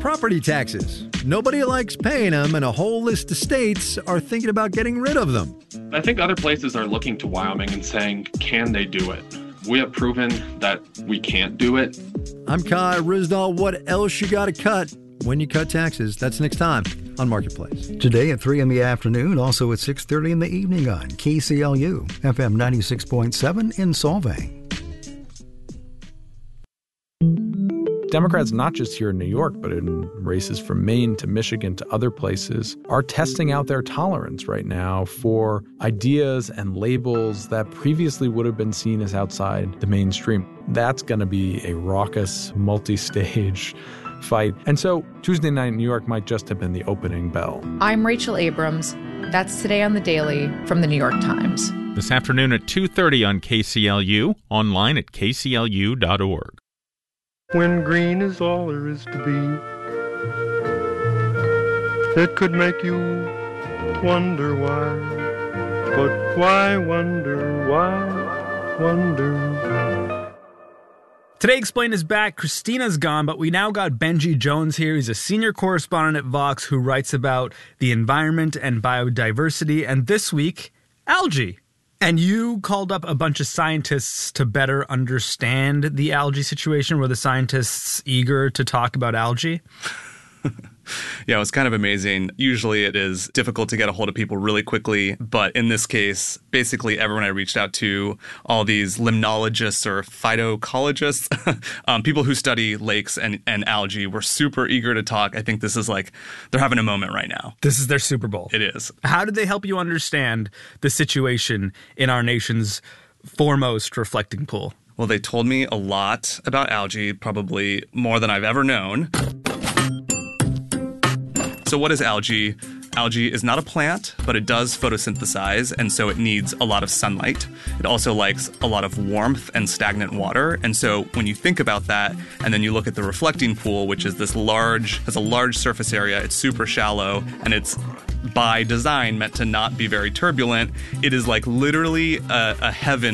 property taxes. Nobody likes paying them, and a whole list of states are thinking about getting rid of them. I think other places are looking to Wyoming and saying, can they do it? We have proven that we can't do it. I'm Kai Ryssdal. What else you got to cut when you cut taxes? That's next time on Marketplace. Today at 3 in the afternoon, also at 6:30 in the evening on KCLU, FM 96.7 in Solvang. Democrats, not just here in New York, but in races from Maine to Michigan to other places, are testing out their tolerance right now for ideas and labels that previously would have been seen as outside the mainstream. That's going to be a raucous, multi-stage fight. And so Tuesday night in New York might just have been the opening bell. I'm Rachel Abrams. That's Today on the Daily from the New York Times. This afternoon at 2:30 on KCLU, online at kclu.org. When green is all there is to be, it could make you wonder why. But why wonder, why wonder? Today Explained is back. Christina's gone, but we now got Benji Jones here. He's a senior correspondent at Vox who writes about the environment and biodiversity, and this week, algae. And you called up a bunch of scientists to better understand the algae situation. Were the scientists eager to talk about algae? Yeah, it was kind of amazing. Usually it is difficult to get a hold of people really quickly, but in this case, basically everyone I reached out to, all these limnologists or phytocologists, people who study lakes and algae, were super eager to talk. I think this is like, they're having a moment right now. This is their Super Bowl. It is. How did they help you understand the situation in our nation's foremost reflecting pool? Well, they told me a lot about algae, probably more than I've ever known. So what is algae? Algae is not a plant, but it does photosynthesize, and so it needs a lot of sunlight. It also likes a lot of warmth and stagnant water. And so when you think about that, and then you look at the reflecting pool, which is has a large surface area, it's super shallow, and it's by design meant to not be very turbulent, it is like literally a heaven